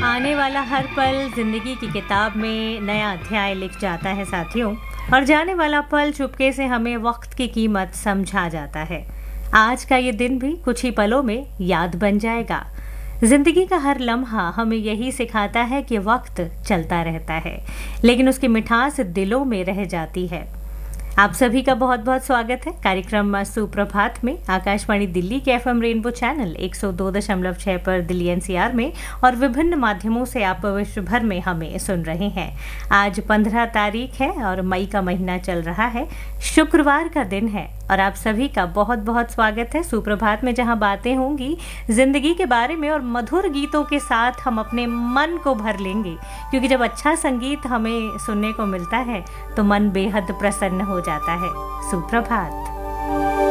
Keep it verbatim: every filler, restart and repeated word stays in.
आने वाला हर पल जिंदगी की किताब में नया अध्याय लिख जाता है साथियों, और जाने वाला पल चुपके से हमें वक्त की कीमत समझा जाता है। आज का ये दिन भी कुछ ही पलों में याद बन जाएगा। जिंदगी का हर लम्हा हमें यही सिखाता है कि वक्त चलता रहता है, लेकिन उसकी मिठास दिलों में रह जाती है। आप सभी का बहुत बहुत स्वागत है कार्यक्रम सुप्रभात में आकाशवाणी दिल्ली के एफएम रेनबो चैनल एक सौ दो दशमलव छह पर दिल्ली एनसीआर में और विभिन्न माध्यमों से आप विश्व भर में हमें सुन रहे हैं। आज पंद्रह तारीख है और मई का महीना चल रहा है, शुक्रवार का दिन है और आप सभी का बहुत बहुत स्वागत है सुप्रभात में, जहां बातें होंगी जिंदगी के बारे में और मधुर गीतों के साथ हम अपने मन को भर लेंगे, क्योंकि जब अच्छा संगीत हमें सुनने को मिलता है तो मन बेहद प्रसन्न हो जाता है। सुप्रभात।